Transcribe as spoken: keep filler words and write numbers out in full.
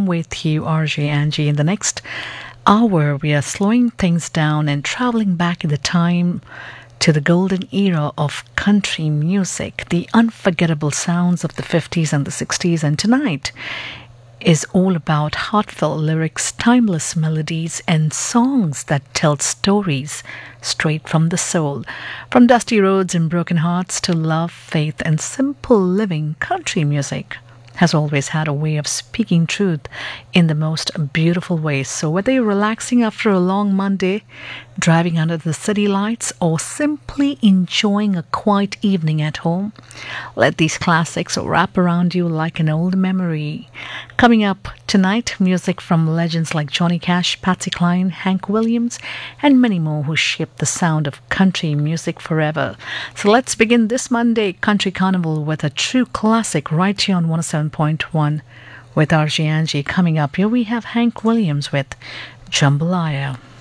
I'm with you, R J Angie. In the next hour, we are slowing things down and traveling back in the time to the golden era of country music, the unforgettable sounds of the fifties and the sixties. And tonight is all about heartfelt lyrics, timeless melodies, and songs that tell stories straight from the soul. From dusty roads and broken hearts to love, faith, and simple living, country music has always had a way of speaking truth in the most beautiful ways. So whether you're relaxing after a long Monday, driving under the city lights, or simply enjoying a quiet evening at home, let these classics wrap around you like an old memory. Coming up tonight, music from legends like Johnny Cash, Patsy Cline, Hank Williams, and many more who shaped the sound of country music forever. So let's begin this Monday Country Carnival with a true classic right here on one oh seven point one with R J Angie. Coming up here we have Hank Williams with Jambalaya.